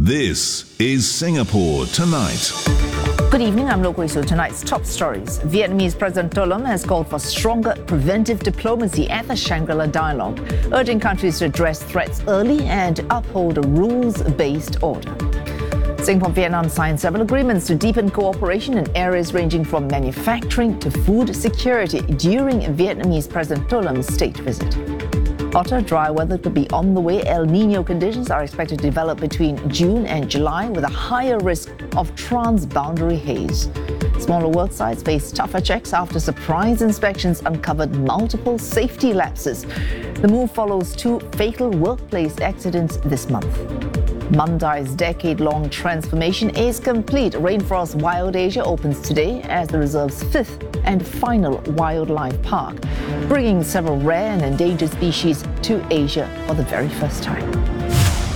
This is Singapore Tonight. Good evening, I'm Lo Kway Su. Tonight's top stories. Vietnamese President Tô Lâm has called for stronger preventive diplomacy at the Shangri-La Dialogue, urging countries to address threats early and uphold a rules-based order. Singapore and Vietnam signed several agreements to deepen cooperation in areas ranging from manufacturing to food security during Vietnamese President Tô Lâm state visit. Hotter, dry weather could be on the way. El Nino conditions are expected to develop between June and July with a higher risk of transboundary haze. Smaller work sites face tougher checks after surprise inspections uncovered multiple safety lapses. The move follows 2 fatal workplace accidents this month. Mandai's decade-long transformation is complete. Rainforest Wild Asia opens today as the reserve's 5th and final wildlife park, bringing several rare and endangered species to Asia for the very first time.